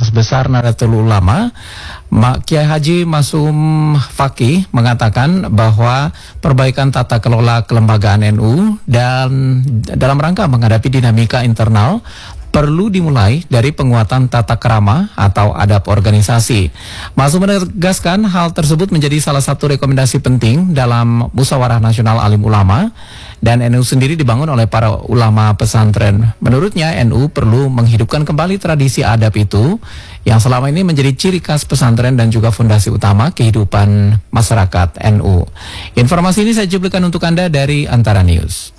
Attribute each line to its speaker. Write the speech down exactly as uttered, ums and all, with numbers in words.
Speaker 1: Pengurus Besar Nahdlatul Ulama, Kiai Haji Masum Fakih, mengatakan bahwa perbaikan tata kelola kelembagaan N U dan dalam rangka menghadapi dinamika internal perlu dimulai dari penguatan tata krama atau adab organisasi. Masum menegaskan hal tersebut menjadi salah satu rekomendasi penting dalam Musyawarah Nasional Alim Ulama, dan N U sendiri dibangun oleh para ulama pesantren. Menurutnya N U perlu menghidupkan kembali tradisi adab itu yang selama ini menjadi ciri khas pesantren dan juga fondasi utama kehidupan masyarakat N U. Informasi ini saya cuplikan untuk Anda dari Antara News.